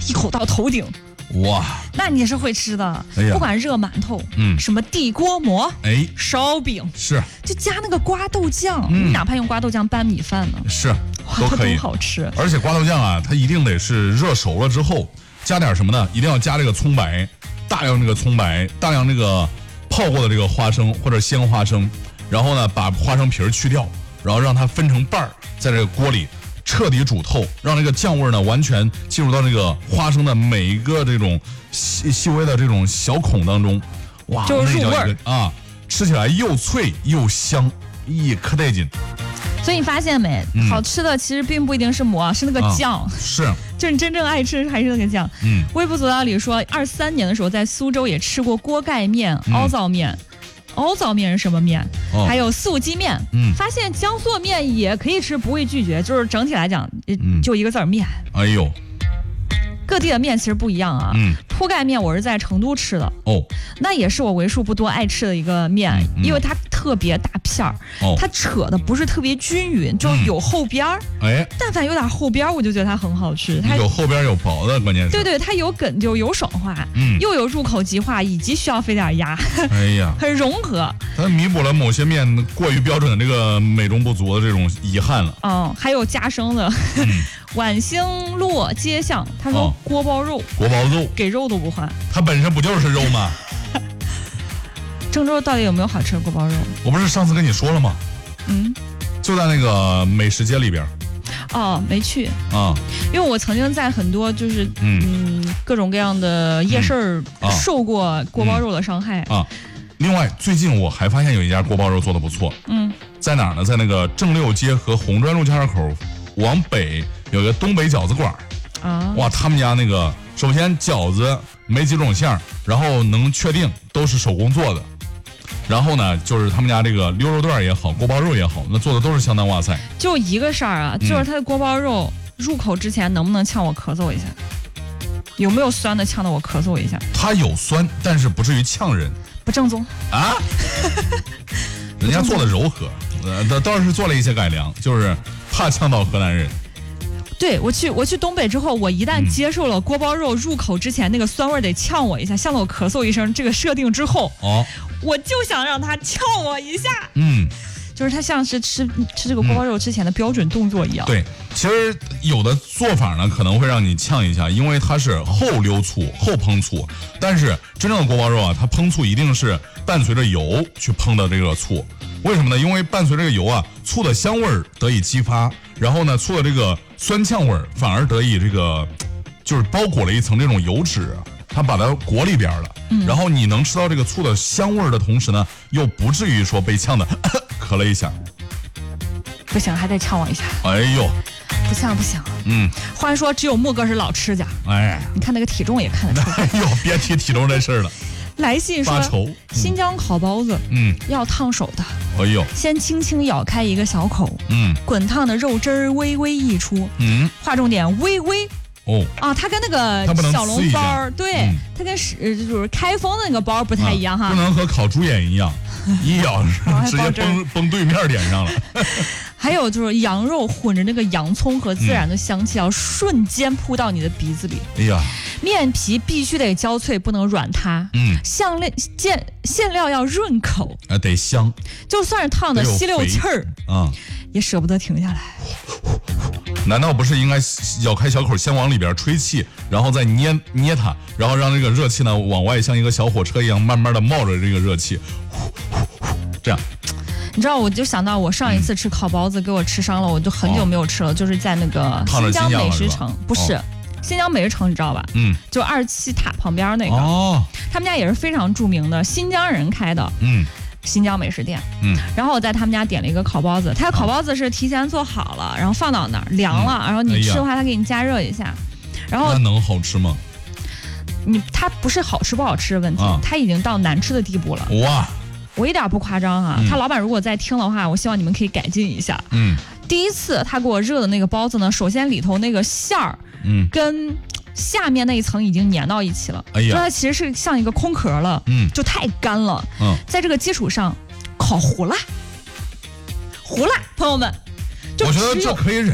一口到头顶。 哇， 那你也是会吃的，不管热馒头，什么地锅馍，烧饼， 是， 就加那个瓜豆酱，你哪怕用瓜豆酱拌米饭呢， 是，都可以， 都好吃。 而且瓜豆酱啊，它一定得是热熟了之后，加点什么呢？一定要加这个葱白，大量这个葱白，大量这个泡过的这个花生或者鲜花生，然后呢，把花生皮去掉，然后让它分成瓣儿，在这个锅里彻底煮透，让这个酱味呢完全进入到这个花生的每一个这种细微的这种小孔当中，哇， 就入味儿啊，吃起来又脆又香，可带劲。 所以你发现没？好吃的其实并不一定是馍，是那个酱。 是， 就是你真正爱吃还是那个酱。微博左道里说，23年的时候在苏州也吃过锅盖面、凹糟面。凹糟面是什么面？还有素鸡面。发现江苏面也可以吃，不会拒绝。就是整体来讲，就一个字儿面。 哎呦， 各地的面其实不一样啊。铺盖面我是在成都吃的，那也是我为数不多爱吃的一个面，因为它特别大片儿，它扯的不是特别均匀，就有厚边儿。但凡有点厚边儿，我就觉得它很好吃。它有厚边有薄的，关键是。 对，它有梗就有爽化，又有入口即化，以及需要费点压。 哎呀， 很融合。 它弥补了某些面过于标准的这个美中不足的这种遗憾了。 还有加生的。晚星落街巷，他说锅包肉，给肉都不换， 它本身不就是肉吗？ 郑州到底有没有好吃的锅包肉？ 我不是上次跟你说了吗？就在那个美食街里边。 没去因为我曾经在很多就是各种各样的夜市受过锅包肉的伤害另外，最近我还发现有一家锅包肉做的不错。在哪儿呢？在那个正六街和红砖路交叉口往北有个东北饺子馆哇，他们家那个首先饺子没几种馅，然后能确定都是手工做的。然后呢，就是他们家这个溜肉段也好，锅包肉也好，那做的都是相当哇塞。 就一个事儿啊，就是它的锅包肉入口之前能不能呛我咳嗽一下？有没有酸的呛得我咳嗽一下？ 它有酸，但是不至于呛人。 不正宗啊！人家做的柔和，倒是做了一些改良，就是怕呛到河南人。 对，我去东北之后，我一旦接受了锅包肉入口之前那个酸味得呛我一下，呛得我咳嗽一声，这个设定之后，我就想让它呛我一下。就是它像是吃这个锅包肉之前的标准动作一样。 对，其实有的做法呢可能会让你呛一下，因为它是后溜醋、后烹醋，但是真正的锅包肉啊，它烹醋一定是伴随着油去烹的这个醋。为什么呢？因为伴随这个油啊，醋的香味得以激发，然后呢，醋的这个酸呛味反而得以这个就是包裹了一层这种油脂。它把它裹里边了，然后你能吃到这个醋的香味的同时呢，又不至于说被呛的咳了一下。 不行，还得呛我一下。 哎呦， 不行。话说只有莫哥是老吃家。你看那个体重也看得出来。 哎呦，别提体重这事儿了。 来信说，新疆烤包子，要烫手的。 哎呦， 先轻轻咬开一个小口，滚烫的肉汁儿微微溢出，划重点，微微。它跟那个小笼包，对，它跟就是开封的那个包不太一样哈， 不能和烤猪眼一样，一咬直接崩对面脸上了。 还有就是羊肉混着那个洋葱和孜然的香气，要瞬间扑到你的鼻子里。 哎呀， 面皮必须得焦脆，不能软塌。馅料要润口， 得香。 就算是烫的吸溜气儿也舍不得停下来。 难道不是应该咬开小口，先往里边吹气，然后再捏它，然后让这个热气呢往外像一个小火车一样慢慢的冒着这个热气，这样。 你知道，我就想到我上一次吃烤包子给我吃伤了，我就很久没有吃了，就是在那个新疆美食城，不是新疆美食城，你知道吧？就27塔旁边那个，他们家也是非常著名的新疆人开的，新疆美食店，然后我在他们家点了一个烤包子，他的烤包子是提前做好了，然后放到那儿凉了，然后你吃的话，他给你加热一下，然后那能好吃吗？ 它不是好吃不好吃的问题，它已经到难吃的地步了。哇！我一点不夸张啊，他老板如果在听的话，我希望你们可以改进一下。第一次他给我热的那个包子呢，首先里头那个馅儿，跟下面那一层已经粘到一起了，就它其实是像一个空壳了，就太干了。在这个基础上烤糊了，朋友们， 我觉得这可以忍。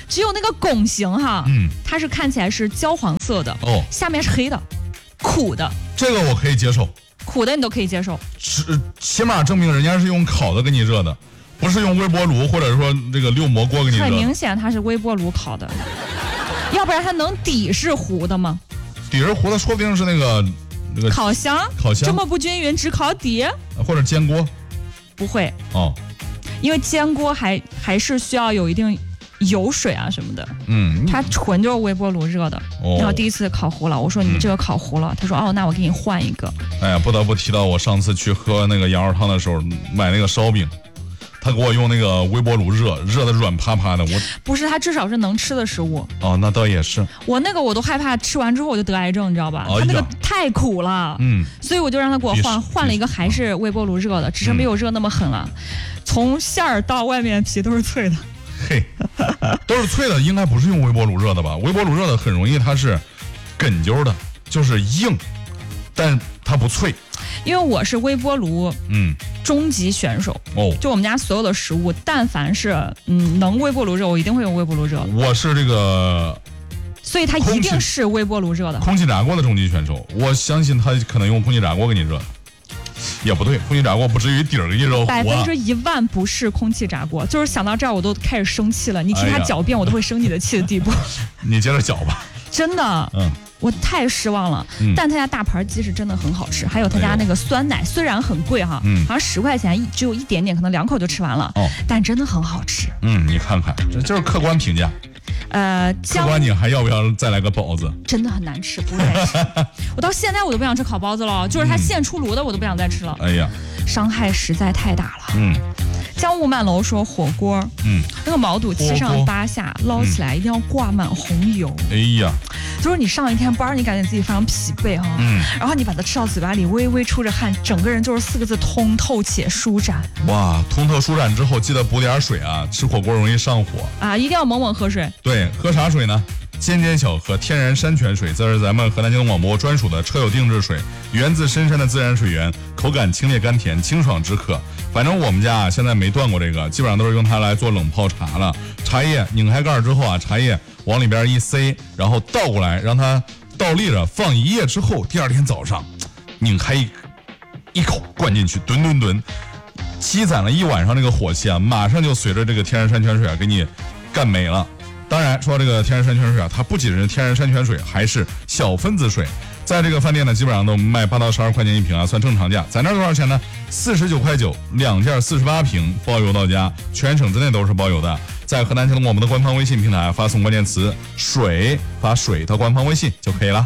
只有那个拱形哈，它是看起来是焦黄色的，下面是黑的，苦的。这个我可以接受， 苦的你都可以接受， 起码证明人家是用烤的给你热的，不是用微波炉或者说这个6模锅给你热的。 很明显它是微波炉烤的，要不然它能底是糊的吗？ 底是糊的，说不定是那个烤箱这么不均匀，只烤底， 或者煎锅。 不会因为煎锅还是需要有一定油水啊什么的，它纯就是微波炉热的。然后第一次烤糊了，我说你这个烤糊了，他说那我给你换一个。 哎呀，不得不提到我上次去喝那个羊肉汤的时候买那个烧饼，他给我用那个微波炉热的软趴趴的， 不是，它至少是能吃的食物。 那倒也是。 我那个我都害怕吃完之后我就得癌症，你知道吧？它那个太苦了，所以我就让他给我换了一个还是微波炉热的，只是没有热那么狠了，从馅儿到外面皮都是脆的。 嘿，都是脆的，应该不是用微波炉热的吧？微波炉热的很容易它是梗揪的，就是硬，但它不脆。 因为我是微波炉终极选手就我们家所有的食物，但凡是能微波炉热，我一定会用微波炉热。 我是这个， 所以它一定是微波炉热的。 空气炸锅的终极选手，我相信他可能用空气炸锅给你热。也不对，空气炸锅不至于底儿给你热糊啊。 100%不是空气炸锅，就是想到这儿我都开始生气了。你听他狡辩，我都会生你的气的地步。 你接着搅吧。 真的，我太失望了。但他家大盘鸡是真的很好吃，还有他家那个酸奶，虽然很贵哈，好像10块钱只有一点点，可能2口就吃完了。但真的很好吃。 你看看，这就是客观评价。客观你还要不要再来个包子？ 真的很难吃，不再吃。我到现在我都不想吃烤包子了，就是它现出炉的我都不想再吃了。 哎呀， 伤害实在太大了。江雾漫楼说火锅，那个毛肚7上8下，捞起来一定要挂满红油。 哎呀， 就是你上一天班，你感觉自己非常疲惫哈，然后你把它吃到嘴巴里，微微出着汗，整个人就是4个字：通透且舒展。 哇，通透舒展之后记得补点水啊，吃火锅容易上火啊，一定要猛猛喝水。 对，喝啥水呢？尖尖小河天然山泉水，这是咱们河南交通广播专属的车友定制水，源自深山的自然水源，口感清冽甘甜，清爽止渴。反正我们家现在没断过这个，基本上都是用它来做冷泡茶了。茶叶拧开盖之后茶叶往里边一塞，然后倒过来，让它倒立着放1夜之后，第2天早上拧开一口灌进去，吨，积攒了1晚上这个火气马上就随着这个天然山泉水给你干没了。当然说这个天然山泉水它不仅是天然山泉水，还是小分子水。在这个饭店呢，基本上都卖8到12块钱一瓶算正常价。在那多少钱呢？49.9块，2件48瓶，包邮到家，全省之内都是包邮的。在河南交通广播的官方微信平台发送关键词“水”，发水到官方微信就可以了。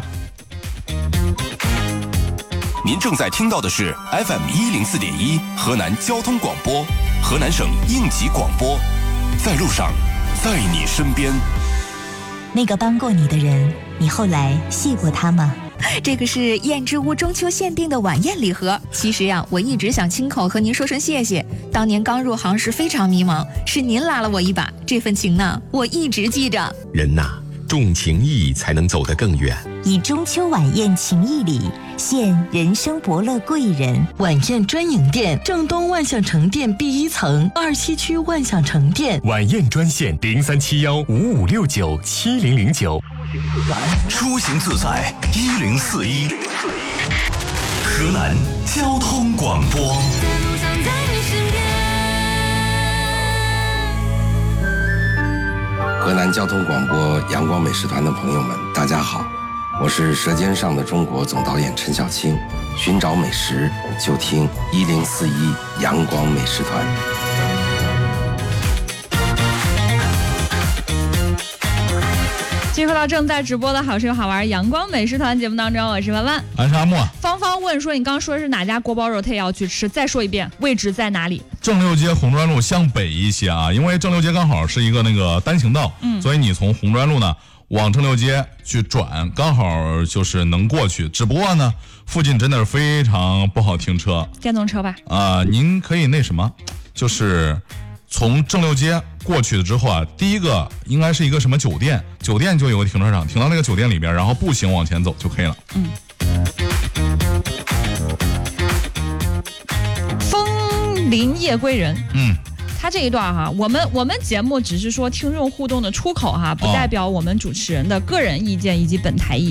您正在听到的是 FM104.1河南交通广播，河南省应急广播，在路上，在你身边。 那个帮过你的人，你后来谢过他吗？ 这个是燕之屋中秋限定的晚宴礼盒。其实呀，我一直想亲口和您说声谢谢。当年刚入行时非常迷茫，是您拉了我一把，这份情呢，我一直记着。 人呐，重情义才能走得更远。 以中秋晚宴情谊礼献人生伯乐贵人。 晚宴专营店，正东万象城店B1层，27区万象城店。 晚宴专线037155697009。出行自在1041。河南交通广播。 河南交通广播阳光美食团的朋友们，大家好，我是《舌尖上的中国》总导演陈小青。寻找美食，就听1041阳光美食团。 继续回到正在直播的好吃又好玩阳光美食团节目当中，我是文文， 俺是阿莫。 芳芳问说，你刚说是哪家锅包肉，他也要去吃，再说一遍，位置在哪里？ 正六街红砖路向北一些因为正六街刚好是一个那个单行道，所以你从红砖路呢往正六街去转，刚好就是能过去。只不过呢，附近真的是非常不好停车， 电动车吧？ 您可以那什么，就是从正六街过去了之后第一个应该是一个什么酒店，酒店就有个停车场，停到那个酒店里边，然后步行往前走就可以了。枫林夜归人， 他这一段哈，我们节目只是说听众互动的出口哈，不代表我们主持人的个人意见以及本台意见。